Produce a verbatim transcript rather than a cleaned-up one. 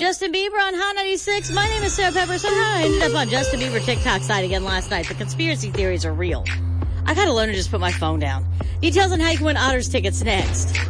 Justin Bieber on Hot ninety-six. My name is Sarah Pepper. Somehow I ended up on Justin Bieber TikTok site again last night. The conspiracy theories are real. I gotta learn to just put my phone down. Details on how you can win Otters tickets next.